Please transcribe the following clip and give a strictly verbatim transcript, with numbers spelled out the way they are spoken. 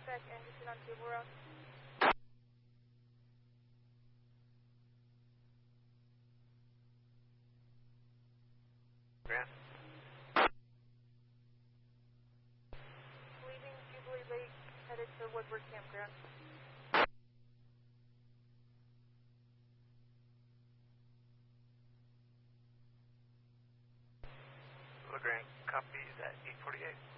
Spec Anderson on Table Rock. Grant. Leaving Jubilee Lake, headed to Woodward Campground. LeGrand, copy that eight forty-eight.